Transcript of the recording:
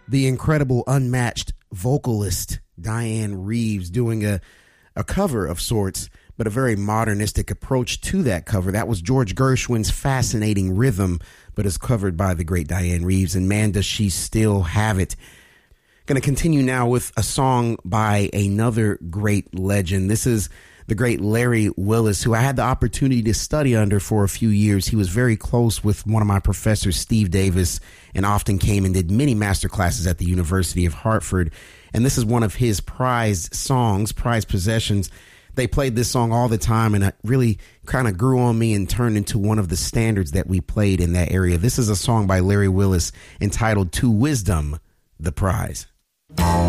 the incredible, unmatched vocalist Dianne Reeves doing a cover of sorts, but a very modernistic approach to that cover. That was George Gershwin's Fascinating Rhythm, but is covered by the great Dianne Reeves, and man, does she still have it. Going to continue now with a song by another great legend. This is the great Larry Willis, who I had the opportunity to study under for a few years. He was very close with one of my professors, Steve Davis, and often came and did many master classes at the University of Hartford. And this is one of his prized songs, prized possessions. They played this song all the time, and it really kind of grew on me and turned into one of the standards that we played in that area. This is a song by Larry Willis entitled To Wisdom, the Prize.